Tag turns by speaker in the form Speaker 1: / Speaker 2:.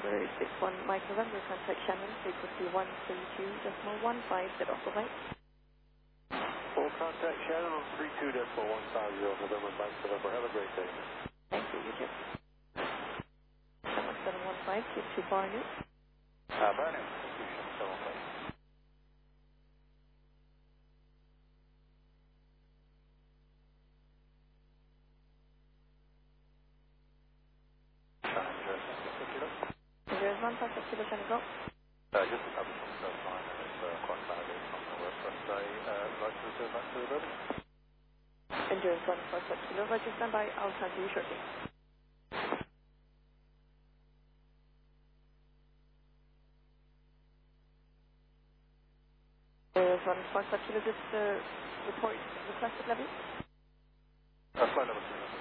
Speaker 1: 61 Mike November, contact Shannon, frequency 132.15, get off the right.
Speaker 2: Full contact Shannon on 32.150 November, Mike November. Have a great day.
Speaker 1: Thank you, you too. 715, keep to Barney.
Speaker 2: Barney, execution 75.
Speaker 1: There's 1 contact Kilo Shannon, go.
Speaker 2: Just a couple of stuff line, and it's quite validated on the website today. Like to return back to the building.
Speaker 1: Endurance 1 contact Kilo, Roger, stand by, I'll transfer you shortly. There's 1 contact Kilo, just report requested level.
Speaker 2: Flight level 3.